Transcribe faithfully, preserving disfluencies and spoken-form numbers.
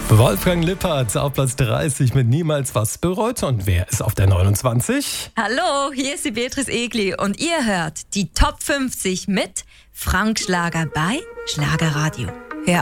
Wolfgang Lippert auf Platz dreißig mit Niemals was bereut. Und wer ist auf der neunundzwanzig? Hallo, hier ist die Beatrice Egli und ihr hört die Top fünfzig mit Frank Schlager bei Schlagerradio.